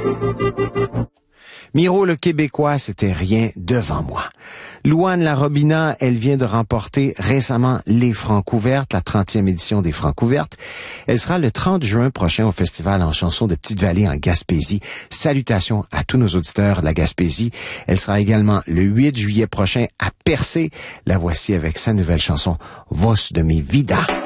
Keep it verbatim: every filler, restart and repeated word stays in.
Miro le Québécois, c'était rien devant moi. Louane Larobina, elle vient de remporter récemment les Francouvertes, la trentième édition des Francouvertes. Elle sera le trente juin prochain au Festival en chansons de Petite-Vallée en Gaspésie. Salutations à tous nos auditeurs de la Gaspésie. Elle sera également le huit juillet prochain à Percé. La voici avec sa nouvelle chanson « Vos de mi vida ».